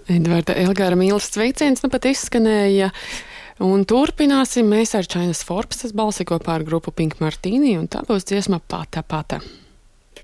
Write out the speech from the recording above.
Edvarda Elgara mīlestības sveiciens nu pat izskanēja. Un turpināsim mēs ar Chainas Forbes balsi kopā ar grupu Pink Martini, un tā būs dziesma Pata Pata.